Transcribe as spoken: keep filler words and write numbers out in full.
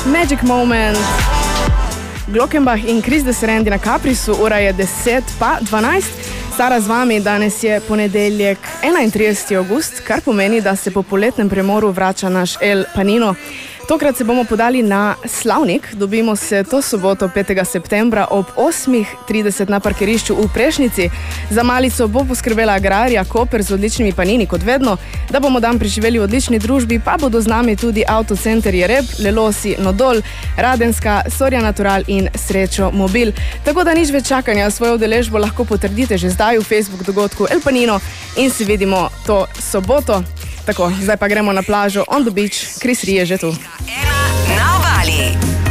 Magic Moment, Glockenbach in Chris Desserendi na Caprisu, ura je deset pa dvanajst. Sara z vami, danes je ponedeljek enaintrideseti avgust, kar pomeni, da se po poletnem premoru vrača naš El Panino. Tokrat se bomo podali na Slavnik, dobimo se to soboto petega septembra ob osmih trideset na parkirišču v Prešnici. Za malico bo poskrbela Agraria Koper z odličnimi panini kot vedno, da bomo dan preživeli v odlični družbi, pa bodo z nami tudi Autocenter Jereb, Lelosi, Nodol, Radenska, Soria Natural in Srečo Mobil. Tako da nič več čakanja, svojo udeležbo lahko potrdite že zdaj v Facebook dogodku El Panino in se vidimo to soboto. Tako, zdaj pa gremo na plažo on the beach, Chris Rie je že tu. Ena na obali.